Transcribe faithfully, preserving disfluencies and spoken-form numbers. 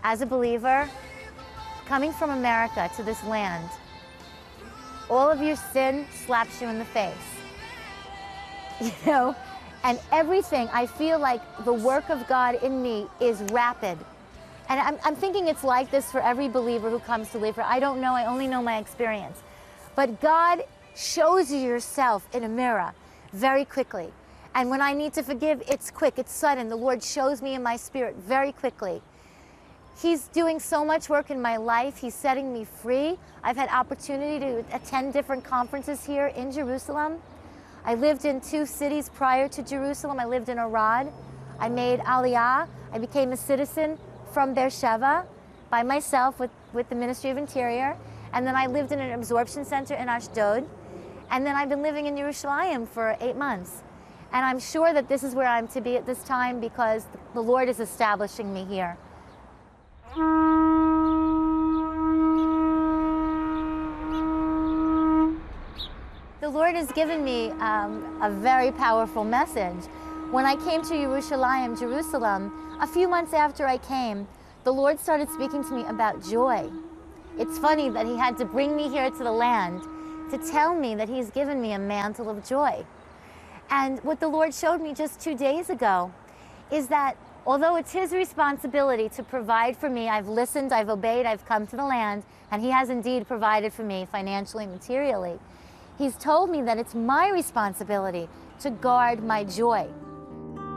as a believer, coming from America to this land, all of your sin slaps you in the face, you know? And everything, I feel like the work of God in me is rapid. And I'm, I'm thinking it's like this for every believer who comes to Libra. I don't know, I only know my experience. But God shows you yourself in a mirror very quickly. And when I need to forgive, it's quick, it's sudden. The Lord shows me in my spirit very quickly. He's doing so much work in my life. He's setting me free. I've had opportunity to attend different conferences here in Jerusalem. I lived in two cities prior to Jerusalem. I lived in Arad. I made Aliyah. I became a citizen from Beersheba by myself with, with the Ministry of Interior. And then I lived in an absorption center in Ashdod. And then I've been living in Yerushalayim for eight months. And I'm sure that this is where I'm to be at this time because the Lord is establishing me here. The Lord has given me um, a very powerful message. When I came to Yerushalayim, Jerusalem, a few months after I came, the Lord started speaking to me about joy. It's funny that He had to bring me here to the land to tell me that He's given me a mantle of joy. And what the Lord showed me just two days ago is that although it's His responsibility to provide for me, I've listened, I've obeyed, I've come to the land, and He has indeed provided for me financially, materially. He's told me that it's my responsibility to guard my joy.